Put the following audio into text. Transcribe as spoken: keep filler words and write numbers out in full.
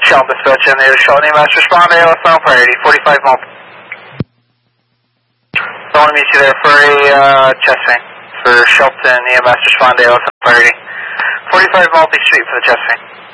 Shelton dispatch in there. Shelton E M S respond A L S on priority. forty-five multi. I want to meet you there for a uh, chest vein. For Shelton E M S respond A L S on priority. forty-five multi street for the chest vein.